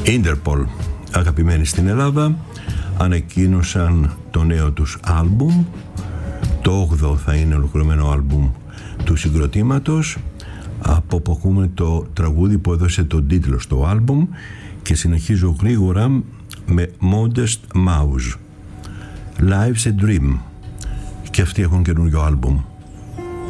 Interpol, αγαπημένοι στην Ελλάδα, ανακοίνωσαν το νέο τους άλμπουμ. Το 8ο θα είναι ολοκληρωμένο άλμπουμ του συγκροτήματος, από που ακούμε το τραγούδι που έδωσε τον τίτλο στο άλμπουμ, και συνεχίζω γρήγορα με Modest Mouse, Life's a Dream, και αυτοί έχουν καινούριο άλμπουμ.